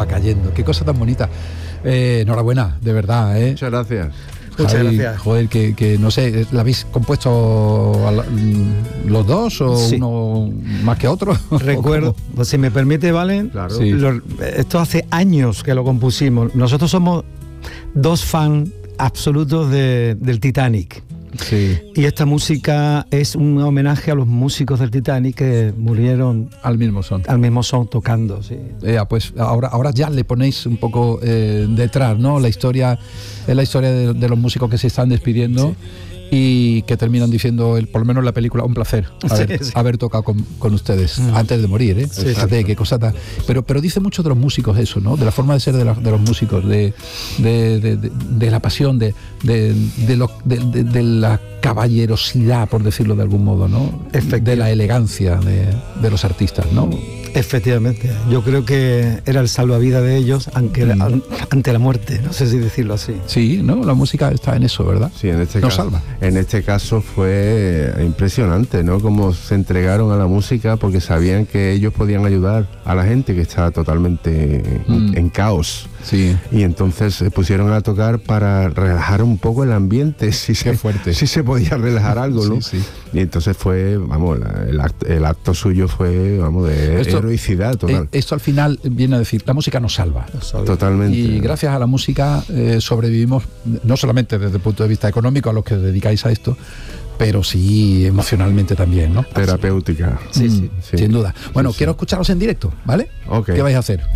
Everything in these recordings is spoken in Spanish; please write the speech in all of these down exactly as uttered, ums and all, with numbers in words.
va cayendo. Qué cosa tan bonita. Eh, enhorabuena, de verdad, ¿eh? Muchas gracias. Muchas Javi, gracias. Joder, que, que no sé, ¿la habéis compuesto a la- los dos o Sí. uno más que otro? Recuerdo, pues, si me permite, Valen, Claro. Sí. lo- esto hace años que lo compusimos. Nosotros somos dos fans absolutos de- del Titanic. Sí, Y esta música es un homenaje a los músicos del Titanic que murieron al mismo son. al mismo son tocando. Sí. Eh, pues ahora, ahora ya le ponéis un poco eh, detrás, ¿no? La historia es la historia de, de los músicos que se están despidiendo y que terminan diciendo, el, por lo menos en la película, un placer haber, Sí, sí. haber tocado con, con ustedes Mm. antes de morir, ¿eh? Sí, Fíjate sí. qué cosa tan... Pero, pero dice mucho de los músicos eso, ¿no? De la forma de ser de, la- de los músicos, de, de, de- de- de la pasión, de, de, de, lo- de- de- de la caballerosidad, por decirlo de algún modo, ¿no? Efectivamente. De la elegancia de, de los artistas, ¿no? Efectivamente, yo creo que era el salvavidas de ellos ante, Mm. an- ante la muerte, no sé si decirlo así. Sí, ¿no? La música está en eso, ¿verdad? Sí, en este, Nos caso, salva. en este caso fue impresionante, ¿no? Cómo se entregaron a la música porque sabían que ellos podían ayudar a la gente que estaba totalmente en, Mm. en caos. Sí. Y entonces se pusieron a tocar para relajar un poco el ambiente, si se, Qué fuerte. si se podía relajar algo, ¿no? Sí, sí. Y entonces fue, vamos, la- el acto, el acto suyo fue, vamos, de Esto- heroicidad total. Eh, esto al final viene a decir, la música nos salva. Totalmente. Y gracias a la música eh, sobrevivimos, no solamente desde el punto de vista económico, a los que dedicáis a esto, pero sí emocionalmente también, ¿no? Terapéutica. Sí, sí. Sí. Sin duda. Bueno, Sí, sí. quiero escucharos en directo, ¿vale? Ok. ¿Qué vais a hacer?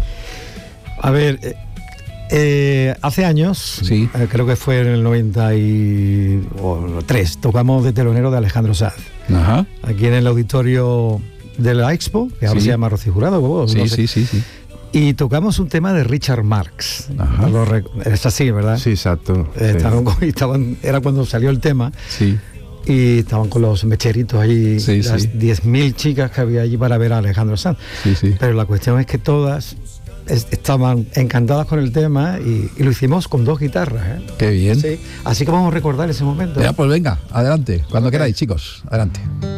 A ver, eh, eh, hace años, Sí. eh, creo que fue en el noventa y tres, tocamos de telonero de Alejandro Sanz, Ajá. aquí en el auditorio de la Expo, que ahora Sí. se llama Rocío Jurado, o no Sí, sé. sí, sí, sí. Y tocamos un tema de Richard Marx. Ajá. Lo rec- es así, ¿verdad? Sí, exacto. Eh, sí. estaban con- estaban- era cuando salió el tema Sí. y estaban con los mecheritos allí, Sí, las sí. diez mil chicas que había allí para ver a Alejandro Sanz. Sí, sí. Pero la cuestión es que todas es- estaban encantadas con el tema y, y lo hicimos con dos guitarras. ¿eh? Qué bien. Sí. Así que vamos a recordar ese momento. Ya, pues venga, adelante. Cuando queráis, chicos. Adelante.